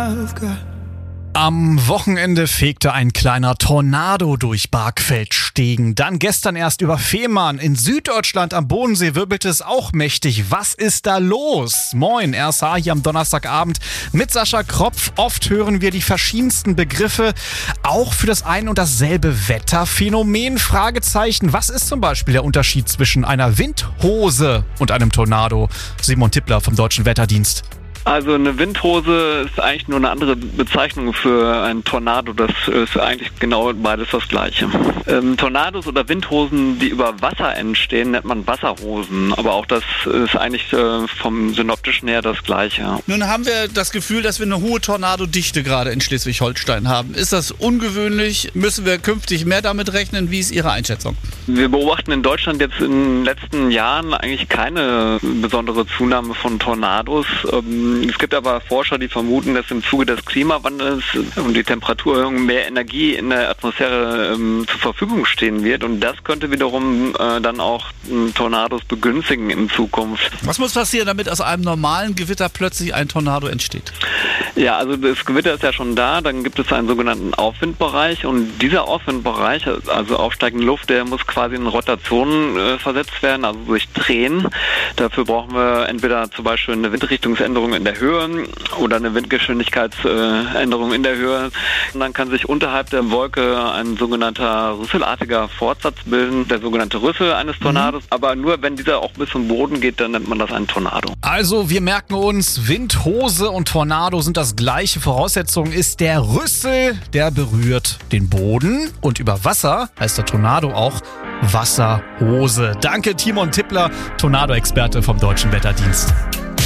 I've got. Am Wochenende fegte ein kleiner Tornado durch Barkfeldstegen. Dann gestern erst über Fehmarn. In Süddeutschland am Bodensee wirbelte es auch mächtig. Was ist da los? Moin, RSH hier am Donnerstagabend mit Sascha Kropf. Oft hören wir die verschiedensten Begriffe, auch für das ein und dasselbe Wetterphänomen. Fragezeichen. Was ist zum Beispiel der Unterschied zwischen einer Windhose und einem Tornado? Simon Tippler vom Deutschen Wetterdienst. Also eine Windhose ist eigentlich nur eine andere Bezeichnung für einen Tornado. Das ist eigentlich genau beides das Gleiche. Tornados oder Windhosen, die über Wasser entstehen, nennt man Wasserhosen. Aber auch das ist eigentlich vom Synoptischen her das Gleiche. Nun haben wir das Gefühl, dass wir eine hohe Tornadodichte gerade in Schleswig-Holstein haben. Ist das ungewöhnlich? Müssen wir künftig mehr damit rechnen? Wie ist Ihre Einschätzung? Wir beobachten in Deutschland jetzt in den letzten Jahren eigentlich keine besondere Zunahme von Tornados. Es gibt aber Forscher, die vermuten, dass im Zuge des Klimawandels und die Temperaturerhöhung mehr Energie in der Atmosphäre zur Verfügung stehen wird. Und das könnte wiederum dann auch Tornados begünstigen in Zukunft. Was muss passieren, damit aus einem normalen Gewitter plötzlich ein Tornado entsteht? Ja, also das Gewitter ist ja schon da. Dann gibt es einen sogenannten Aufwindbereich. Und dieser Aufwindbereich, also aufsteigende Luft, der muss quasi in Rotation versetzt werden, also durch Drehen. Dafür brauchen wir entweder zum Beispiel eine Windrichtungsänderung in der Höhe oder eine Windgeschwindigkeitsänderung in der Höhe. Und dann kann sich unterhalb der Wolke ein sogenannter rüsselartiger Fortsatz bilden, der sogenannte Rüssel eines Tornados. Aber nur wenn dieser auch bis zum Boden geht, dann nennt man das ein Tornado. Also wir merken uns, Windhose und Tornado sind das gleiche. Voraussetzung ist der Rüssel, der berührt den Boden. Und über Wasser heißt der Tornado auch Wasserhose. Danke Timon Tippler, Tornado-Experte vom Deutschen Wetterdienst.